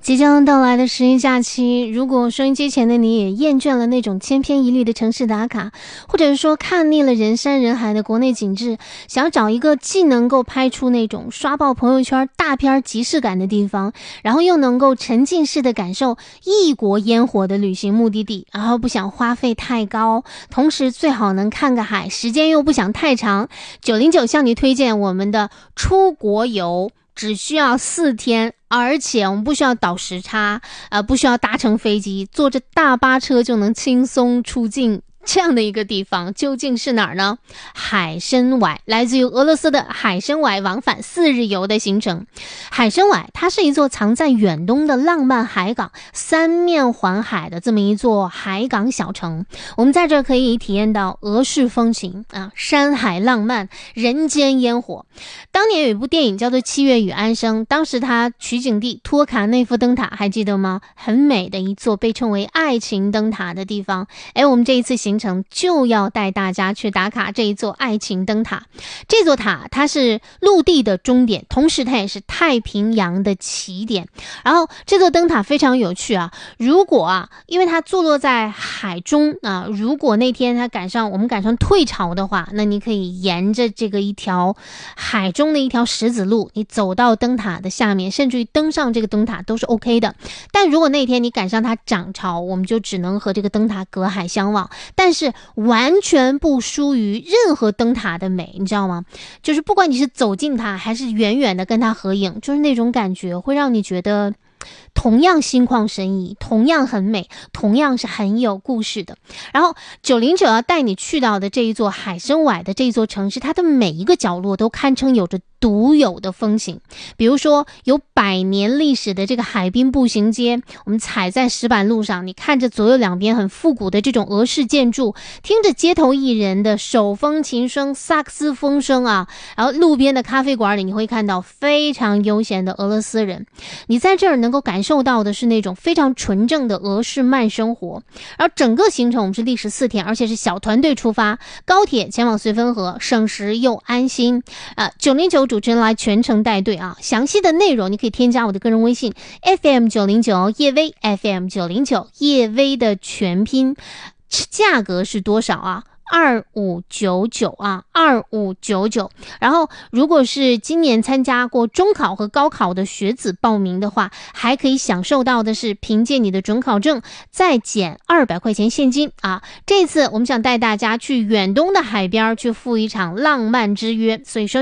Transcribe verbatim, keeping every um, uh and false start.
即将到来的十一假期，如果收音机前的你也厌倦了那种千篇一律的城市打卡，或者是说看腻了人山人海的国内景致，想要找一个既能够拍出那种刷爆朋友圈大片即视感的地方，然后又能够沉浸式的感受异国烟火的旅行目的地，然后不想花费太高，同时最好能看个海，时间又不想太长，九零九向你推荐我们的出国游，只需要四天，而且我们不需要倒时差，呃，不需要搭乘飞机，坐着大巴车就能轻松出境。这样的一个地方究竟是哪儿呢？海参崴，来自于俄罗斯的海参崴往返四日游的行程。海参崴它是一座藏在远东的浪漫海港，三面环海的这么一座海港小城。我们在这可以体验到俄式风情啊，山海浪漫，人间烟火。当年有一部电影叫做《七月与安生》，当时它取景地托卡内夫灯塔，还记得吗？很美的一座被称为爱情灯塔的地方。哎，我们这一次行程就要带大家去打卡这一座爱情灯塔。这座塔它是陆地的终点，同时它也是太平洋的起点。然后这座灯塔非常有趣啊，如果啊，因为它坐落在海中啊，如果那天它赶上我们赶上退潮的话，那你可以沿着这个一条海中的一条石子路，你走到灯塔的下面，甚至于登上这个灯塔都是 OK 的。但如果那天你赶上它涨潮，我们就只能和这个灯塔隔海相望。但是完全不输于任何灯塔的美，你知道吗？就是不管你是走近它还是远远的跟它合影，就是那种感觉会让你觉得同样心旷神怡，同样很美，同样是很有故事的。然后九零九要带你去到的这一座海参崴的这一座城市，它的每一个角落都堪称有着独有的风情。比如说有百年历史的这个海滨步行街，我们踩在石板路上，你看着左右两边很复古的这种俄式建筑，听着街头艺人的手风琴声、萨克斯风声啊，然后路边的咖啡馆里你会看到非常悠闲的俄罗斯人，你在这儿能够感受到的是那种非常纯正的俄式慢生活。然后整个行程我们是历时四天，而且是小团队出发，高铁前往绥芬河，省时又安心。呃，九零九主持人来全程带队啊，详细的内容你可以添加我的个人微信 F M 九零九 叶薇 F M 九零九 叶薇的全拼，价格是多少啊？二五九九啊，二五九九。然后如果是今年参加过中考和高考的学子报名的话，还可以享受到的是凭借你的准考证再减二百块钱现金啊。这次我们想带大家去远东的海边去赴一场浪漫之约，所以说